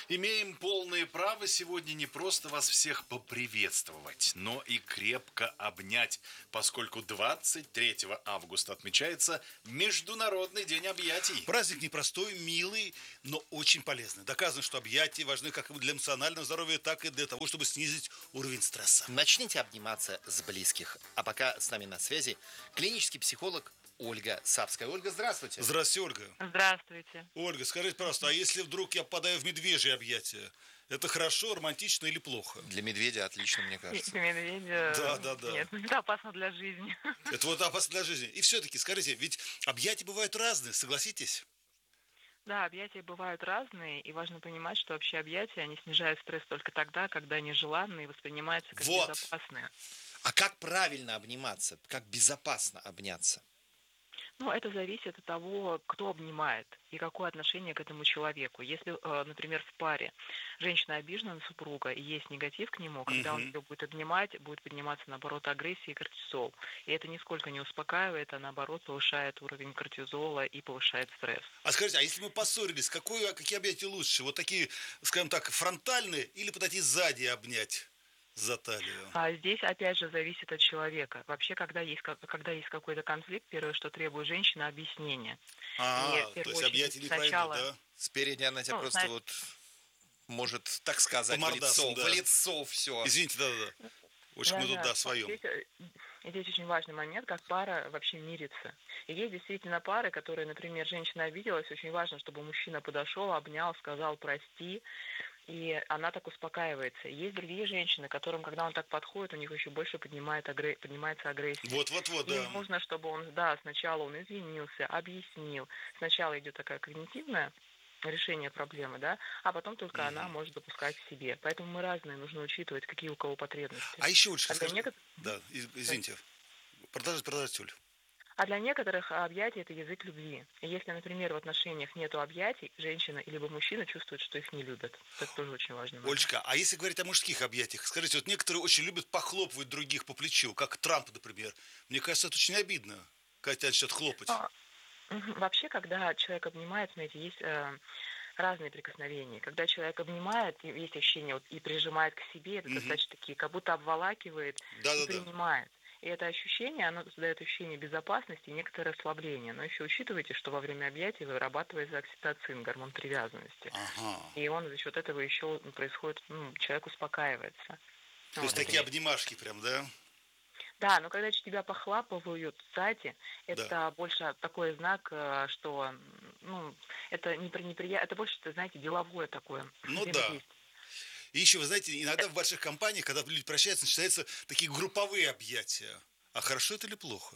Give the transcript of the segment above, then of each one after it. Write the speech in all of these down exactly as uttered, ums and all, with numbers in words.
Имеем полное право сегодня не просто вас всех поприветствовать, но и крепко обнять, поскольку двадцать третьего августа отмечается Международный день объятий. Праздник непростой, милый, но очень полезный. Доказано, что объятия важны как для эмоционального здоровья, так и для того, чтобы снизить уровень стресса. Начните обниматься с близких. А пока с нами на связи клинический психолог Ольга Савская. Ольга, здравствуйте. Здравствуйте, Ольга. Здравствуйте. Ольга, скажите, пожалуйста, а если вдруг я попадаю в медвежье объятия, это хорошо, романтично или плохо? Для медведя отлично, мне кажется. Для медведя... Да, да, да. Нет, это опасно для жизни. Это вот опасно для жизни. И все-таки, скажите, ведь объятия бывают разные, согласитесь? Да, объятия бывают разные, и важно понимать, что вообще объятия, они снижают стресс только тогда, когда они желанные и воспринимаются как Вот. безопасные. А как правильно обниматься? Как безопасно обняться? Ну, это зависит от того, кто обнимает и какое отношение к этому человеку. Если, например, в паре женщина обижена на супруга и есть негатив к нему, когда он ее будет обнимать, будет подниматься, наоборот, агрессия и кортизол. И это нисколько не успокаивает, а наоборот повышает уровень кортизола и повышает стресс. А скажите, а если мы поссорились, какое, какие объятия лучше? Вот такие, скажем так, фронтальные или подойти сзади и обнять за талию? А здесь, опять же, зависит от человека. Вообще, когда есть, когда есть какой-то конфликт, первое, что требует женщина, объяснение. А, то есть объятия не пройдут, да? Спереди она тебя Ну, просто знаете, вот может, так сказать, в мордасам, лицо, да. в лицо все. Извините, да-да-да. Очень мы тут, да, своем. Здесь, здесь очень важный момент, как пара вообще мирится. И есть действительно пары, которые, например, женщина обиделась, очень важно, чтобы мужчина подошел, обнял, сказал «прости», и она так успокаивается. Есть другие женщины, которым, когда он так подходит, у них еще больше поднимает агре... поднимается агрессия. Вот-вот-вот, да. Им нужно, чтобы он, да, сначала он извинился, объяснил. Сначала идет такая когнитивная решение проблемы, да, а потом только mm-hmm. она может допускать к себе. Поэтому мы разные, нужно учитывать, какие у кого потребности. А еще лучше, а скажи... некотор... Да, извините. Продолжайте, продолжайте, Оль. А для некоторых объятия – это язык любви. И если, например, в отношениях нету объятий, женщина либо мужчина чувствует, что их не любят. Это тоже очень важно. Олечка, а если говорить о мужских объятиях, скажите, вот некоторые очень любят похлопывать других по плечу, как Трамп, например. Мне кажется, это очень обидно, когда тебя начнут хлопать. А, вообще, когда человек обнимает, знаете, есть э, разные прикосновения. Когда человек обнимает, есть ощущение вот, и прижимает к себе, это mm-hmm. достаточно такие, как будто обволакивает Да-да-да. и принимает. И это ощущение, оно создает ощущение безопасности и некоторое расслабление. Но еще учитывайте, что во время объятий вырабатывается окситоцин, гормон привязанности. Ага. И он за счет этого еще происходит, ну, человек успокаивается. То вот есть такие обнимашки прям, да? Да, но когда тебя похлапывают сзади, это да. больше такой знак, что, ну, это не неприятно, это больше, знаете, деловое такое. Ну да. И еще, вы знаете, иногда в больших компаниях, когда люди прощаются, начинаются такие групповые объятия. А хорошо это или плохо?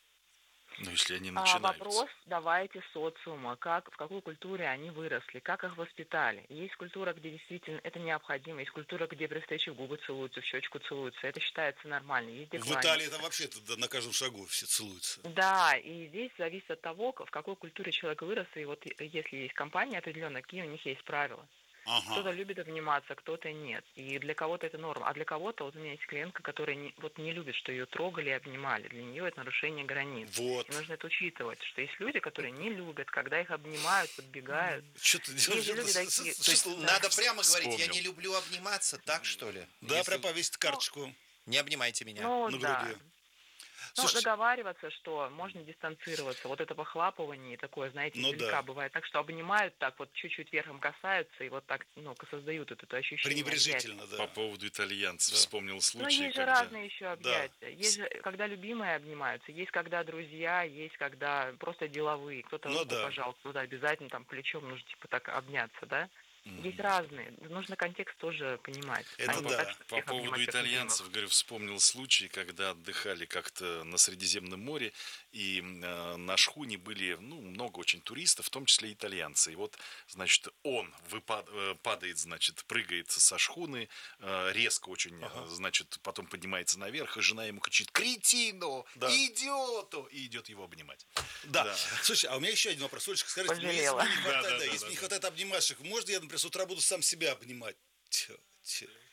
Ну, если они начинаются. А вопрос давайте социума, как, в какой культуре они выросли, как их воспитали. Есть культура, где действительно это необходимо, есть культура, где при встрече в губы целуются, в щечку целуются. Это считается нормально. Есть в Италии это вообще на каждом шагу все целуются. Да, и здесь зависит от того, в какой культуре человек вырос, и вот если есть компания определенная, какие у них есть правила. Ага. Кто-то любит обниматься, кто-то нет. И для кого-то это норма. А для кого-то, вот у меня есть клиентка, которая не, вот не любит, что ее трогали и обнимали. Для нее это нарушение границ. Вот. И нужно это учитывать, что есть люди, которые не любят, когда их обнимают, подбегают. Что-то люди такие. То есть надо прямо говорить, я не люблю обниматься, так что ли? Да, прям повесить карточку. Не обнимайте меня ну, на да. груди. Ну, Слушайте, договариваться, что можно дистанцироваться. Вот это похлапывание такое, знаете, ну, издалека да. бывает так, что обнимают так, вот чуть-чуть верхом касаются, и вот так, ну, создают это, это ощущение. Пренебрежительно, да. По поводу итальянцев да. вспомнил случай, Ну, есть же когда... разные еще объятия. Да. Есть же, когда любимые обнимаются, есть когда друзья, есть когда просто деловые. Кто-то ну, руку да. пожал, туда обязательно там плечом нужно типа так обняться, да? Есть разные. Нужно контекст тоже понимать. Это а да. Так, По поводу итальянцев, говорю, вспомнил случай, когда отдыхали как-то на Средиземном море, и э, на шхуне были, ну, много очень туристов, в том числе итальянцы. И вот, значит, он выпад, э, падает, значит, прыгает со шхуны, э, резко очень, ага. значит, потом поднимается наверх, и жена ему кричит: «Кретино! Да. Идиоту!» И идет его обнимать. Да. да. Слушай, а у меня еще один вопрос. Олечка, скажите, ну, если мне не хватает, да, да, да, да, если да, не да. хватает обнимашек, можно я, например, с утра буду сам себя обнимать? Тьфу, тьфу.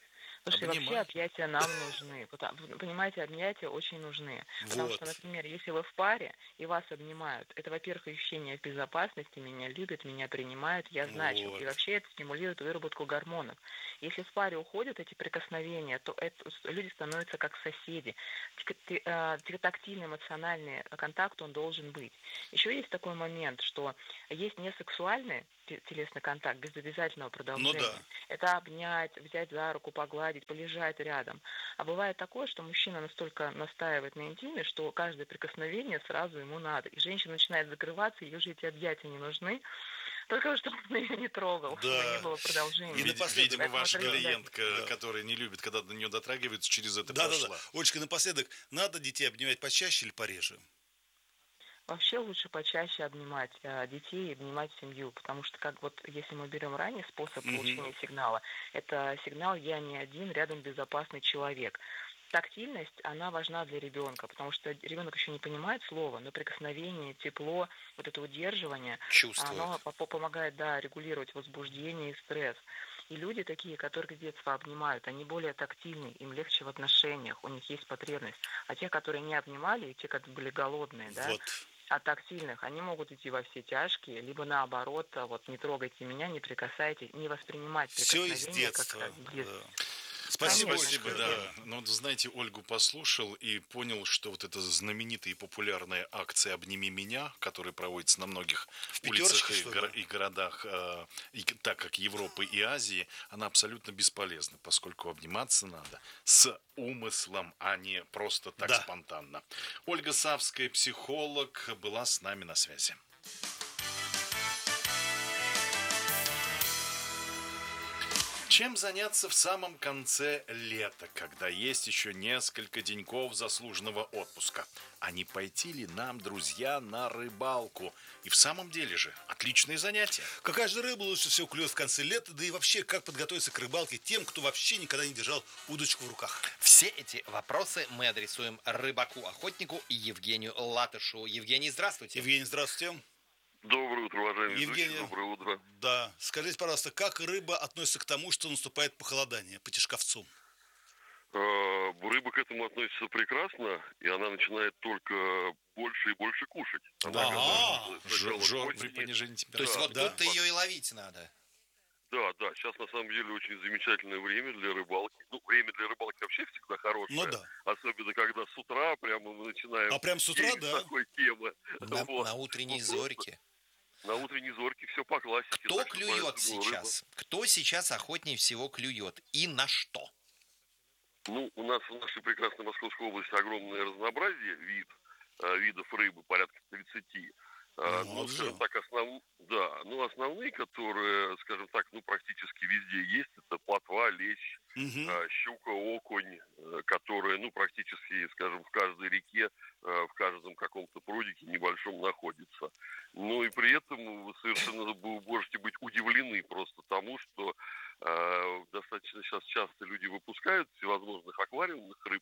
Слушайте, вообще Обнимай. объятия нам нужны. Потому- Понимаете, объятия очень нужны. Потому что, Вот. например, если вы в паре и вас обнимают, это, во-первых, ощущение безопасности, меня любят, меня принимают, я значим. И Вот. вообще это стимулирует выработку гормонов. Если в паре уходят эти прикосновения, то это, с- люди становятся как соседи. Тик- ти- э, ти- Тактильный эмоциональный контакт, он должен быть. Еще есть такой момент, что есть несексуальный те- телесный контакт без обязательного Ну да. продолжения. Это обнять, взять за руку, погладить, полежать рядом. А бывает такое, что мужчина настолько настаивает на интиме, что каждое прикосновение сразу ему надо. И женщина начинает закрываться, ей уже эти объятия не нужны, только чтобы он ее не трогал, чтобы не Да. было И продолжения. Вид- напоследок, Видимо, Поэтому ваша это да, клиентка, да. которая не любит, когда до нее дотрагиваются, через это Да-да-да. прошла. Олечка, напоследок, надо детей обнимать почаще или пореже? Вообще лучше почаще обнимать э, детей и обнимать семью, потому что, как вот если мы берем ранний способ Мгм. получения сигнала, это сигнал «я не один, рядом безопасный человек». Тактильность, она важна для ребенка, потому что ребенок еще не понимает слова, но прикосновение, тепло, вот это удерживание, Чувствует. оно по- по- помогает, да, регулировать возбуждение и стресс. И люди такие, которые с детства обнимают, они более тактильны, им легче в отношениях, у них есть потребность. А те, которые не обнимали, и те, которые были голодные, да, Вот. от тактильных, они могут идти во все тяжкие, либо наоборот, а, вот не трогайте меня, не прикасайтесь, не воспринимать Все из прикосновения как детства. э, близость. Да. Спасибо, Конечно, Спасибо, Олечка. да. Да. Ну, вот, знаете, Ольгу послушал и понял, что вот эта знаменитая и популярная акция «Обними меня», которая проводится на многих В улицах пятерочке, и, что горо- ли? и городах, э, и к- так как Европы и Азии, она абсолютно бесполезна, поскольку обниматься надо с умыслом, а не просто так Да. спонтанно. Ольга Савская, психолог, была с нами на связи. Чем заняться в самом конце лета, когда есть еще несколько деньков заслуженного отпуска? А не пойти ли нам, друзья, на рыбалку? И в самом деле же, отличное занятие. Какая же рыба лучше всего клюет в конце лета? Да и вообще, как подготовиться к рыбалке тем, кто вообще никогда не держал удочку в руках? Все эти вопросы мы адресуем рыбаку-охотнику Евгению Латышу. Евгений, здравствуйте. Евгений, здравствуйте. Доброе утро, уважаемые Евгений. ведущие, доброе утро. Да. Скажите, пожалуйста, как рыба относится к тому, что наступает похолодание по тишковцу? Э, Рыба к этому относится прекрасно, и она начинает только больше и больше кушать. Она Ага. когда сначала Жор, жор к при осени- понижении То есть температуры. вот да. тут-то ее и ловить надо. Да, да, сейчас на самом деле очень замечательное время для рыбалки. Ну, время для рыбалки вообще всегда хорошее. Ну да. Особенно, когда с утра прямо мы начинаем... А прям с утра, день с да? такой темы. На, Вот. на утренней Ну, просто зорьке. На утренней зорьке все по классике. Кто так что клюет поэтому рыба- сейчас? Кто сейчас охотнее всего клюет? И на что? Ну, у нас в нашей прекрасной Московской области огромное разнообразие вид, э, видов рыбы, порядка тридцати. А, Ну, ну, вот скажем же. так, основ... да, ну, основные, которые, скажем так, ну, практически везде есть, это плотва, лещ, Мгм. э, щука, окунь, э, которые, ну, практически, скажем, в каждой реке, э, в каждом каком-то прудике небольшом находится. Ну, и при этом вы совершенно бу- можете быть удивлены просто тому, что э, достаточно сейчас часто люди выпускают всевозможных аквариумных рыб,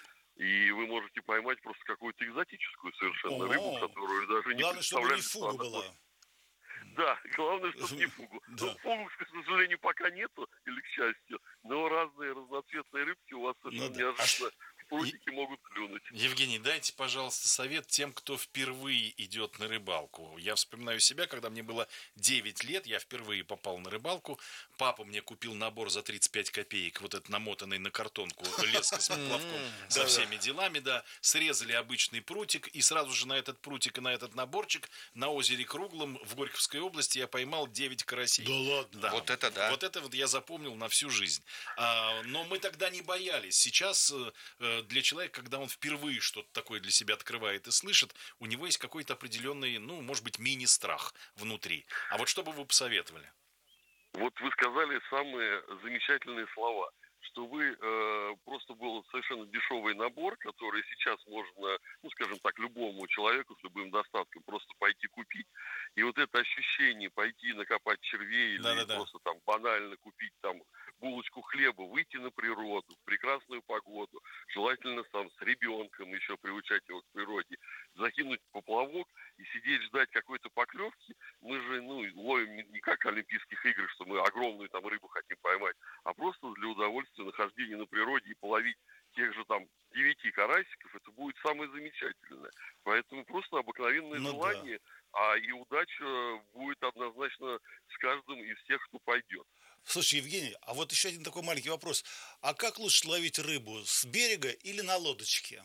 и вы можете поймать просто какую-то экзотическую совершенно рыбу, О, которую даже не Главное, чтобы представляли, не что фуга она была. может. Да, главное, чтобы не фугу. Да. Ну, фугу, к сожалению, пока нету, или к счастью, но разные разноцветные рыбки у вас совершенно Ну да. неожиданно в прудике могут клюнуть. Евгений, дайте, пожалуйста, совет тем, кто впервые идет на рыбалку. Я вспоминаю себя, когда мне было девять лет, я впервые попал на рыбалку. Папа мне купил набор за тридцать пять копеек, вот этот намотанный на картонку леска с поплавком, со Да-да. всеми делами, да. Срезали обычный прутик, и сразу же на этот прутик и на этот наборчик на озере Круглом в Горьковской области я поймал девять карасей. Да ладно. Да. Вот это да. Вот это вот я запомнил на всю жизнь. А, но мы тогда не боялись. Сейчас э, э, для человека, когда он впервые что-то такое для себя открывает и слышит, у него есть какой-то определенный, ну, может быть, мини-страх внутри. А вот что бы вы посоветовали? Вот вы сказали самые замечательные слова, что вы э, просто был совершенно дешевый набор, который сейчас можно, ну, скажем так, любому человеку с любым достатком просто пойти купить. И вот это ощущение пойти накопать червей или Да-да-да. просто там банально купить там булочку хлеба, выйти на природу, в прекрасную погоду, желательно там с ребенком еще приучать его к природе, закинуть поплавок и сидеть ждать какой-то поклевки. Мы же, ну, ловим не, не как Олимпийских игр, что мы огромную там рыбу хотим поймать, а просто для удовольствия отсутствие нахождения на природе и половить тех же там девяти карасиков, это будет самое замечательное. Поэтому просто обыкновенное Ну желание, а и удача будет однозначно с каждым из тех, кто пойдет. Слушай, Евгений, а вот еще один такой маленький вопрос. А как лучше ловить рыбу, с берега или на лодочке?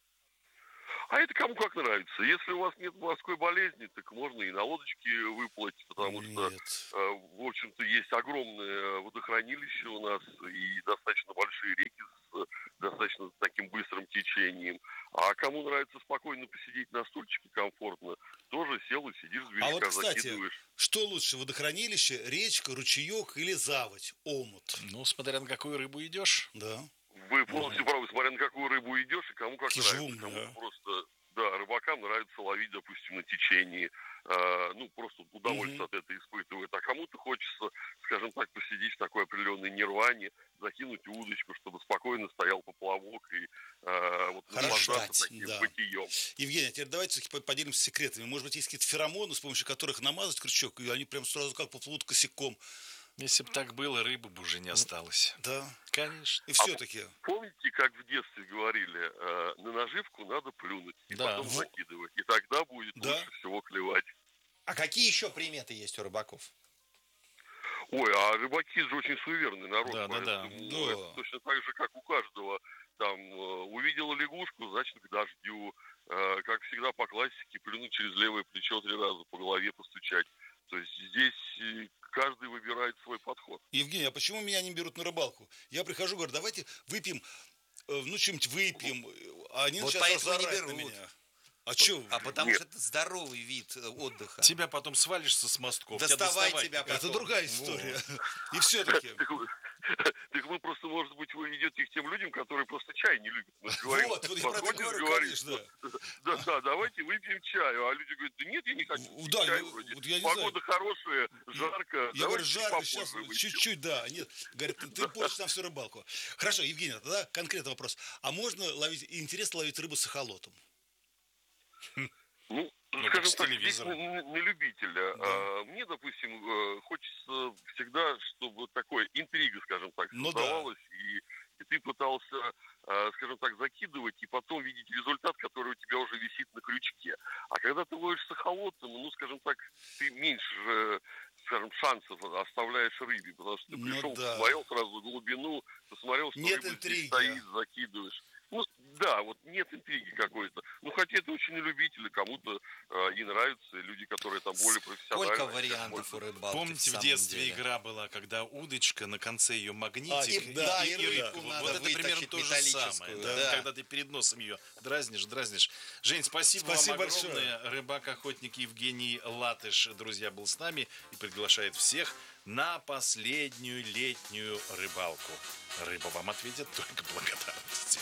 А это кому как нравится. Если у вас нет морской болезни, так можно и на лодочке выплыть, потому что, Нет. э, в общем-то, есть огромное водохранилище у нас и достаточно большие реки с э, достаточно таким быстрым течением. А кому нравится спокойно посидеть на стульчике комфортно, тоже сел и сидишь с бережка, А вот, кстати, закидываешь. что лучше, водохранилище, речка, ручеек или заводь, омут? Ну, смотря на какую рыбу идешь. Да. Вы полностью правы, смотря на какую рыбу идешь и кому как Какие же нравится. умные, Кому а. просто, да, рыбакам нравится ловить, допустим, на течении, э, ну, просто удовольствие Мгм. от этого испытывает. А кому-то хочется, скажем так, посидеть в такой определенной нирване, закинуть удочку, чтобы спокойно стоял поплавок и э, вот Хорошо. наслаждаться Ждать, таким да. бытием. Евгений, а теперь давайте все-таки поделимся секретами. Может быть, есть какие-то феромоны, с помощью которых намазать крючок, и они прям сразу как поплывут косяком. Если бы так было, рыбы бы уже не осталось. Да. Конечно. И все-таки. Помните, как в детстве говорили, э, на наживку надо плюнуть и Да. потом Во- закидывать. И тогда будет Да. лучше всего клевать. А какие еще приметы есть у рыбаков? Ой, а рыбаки же очень суеверный народ, Да, да, да. поэтому Да. это точно так же, как у каждого. Там э, увидела лягушку, значит к дождю. Э, как всегда по классике, плюнуть через левое плечо три раза, по голове постучать. То есть здесь э, каждый выбирает свой подход. Евгений, а почему меня не берут на рыбалку? Я прихожу, говорю, давайте выпьем, э, ну, что-нибудь выпьем. А они Вот начинают поэтому не сразу орать на берут. меня. А что? А потому Нет. что это здоровый вид э, отдыха. Тебя потом свалишься с мостков. тебя Доставай доставать тебя никак. Это потом. другая история. И все-таки. Так вы, так вы просто, может быть, вы идете к тем людям, которые просто чай не любят. Мы говорим, Вот, вот я про это подходишь, говорю, говоришь, конечно. да, да, давайте выпьем чаю. А люди говорят, да нет, я не хочу пить Да, чай я- вроде. вот я не Погода хорошая, жарко. Я говорю, давайте жарко, попозже сейчас выпьем. чуть-чуть, да. Нет, говорят, ты, ты портишь нам всю рыбалку. Хорошо, Евгений, тогда конкретный вопрос. А можно ловить, интересно ловить рыбу с эхолотом? Ну, Ну, как скажем с так, здесь телевизора. на, на- на любителя. А, мне, допустим, э, хочется всегда, чтобы такое интрига, скажем так, Ну да. создавалась, и, и ты пытался, э, скажем так, закидывать, и потом видеть результат, который у тебя уже висит на крючке. А когда ты ловишь с эхолотом, ну, скажем так, ты меньше, э, скажем, шансов оставляешь рыбе, потому что ты Ну пришел, да. посмотрел сразу глубину, посмотрел, что Нет рыба интриги. здесь стоит, закидываешь. Ну, да, вот нет интриги какой-то. Ну, хотя это очень любители, кому-то э, и нравится, и люди, которые там более профессиональные. Сколько вариантов у рыбалки Помните, в в самом детстве деле? игра была, когда удочка, на конце ее А, магнитик, и- да, и рыбку. рыбку Вот, надо вот это примерно вытащить то же металлическую, самое. да. Да, когда ты перед носом ее дразнишь, дразнишь. Жень, спасибо, Спасибо вам большое. огромное. Рыбак-охотник Евгений Латыш, друзья, был с нами и приглашает всех на последнюю летнюю рыбалку. Рыба вам ответит только благодарностью.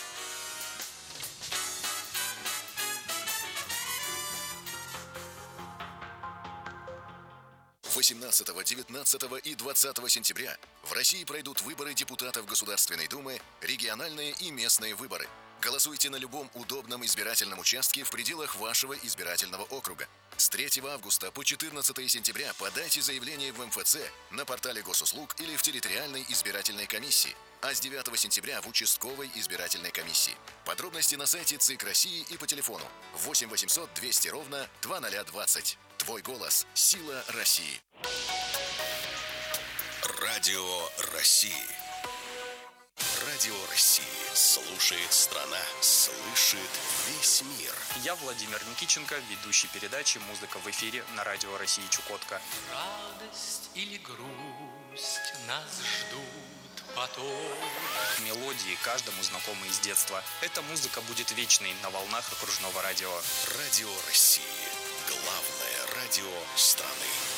восемнадцатого, девятнадцатого и двадцатого сентября в России пройдут выборы депутатов Государственной Думы, региональные и местные выборы. Голосуйте на любом удобном избирательном участке в пределах вашего избирательного округа. С третьего августа по четырнадцатое сентября подайте заявление в эм эф цэ, на портале госуслуг или в территориальной избирательной комиссии, а с девятого сентября в участковой избирательной комиссии. Подробности на сайте ЦИК России и по телефону восемь восемьсот двести ровно двадцать двадцать. Твой голос – сила России. Радио России. Радио России. Слушает страна. Слышит весь мир. Я Владимир Никиченко, ведущий передачи «Музыка в эфире» на радио России Чукотка. Радость или грусть нас ждут потом. Мелодии каждому знакомы из детства. Эта музыка будет вечной на волнах окружного радио. Радио России. Главное радио страны.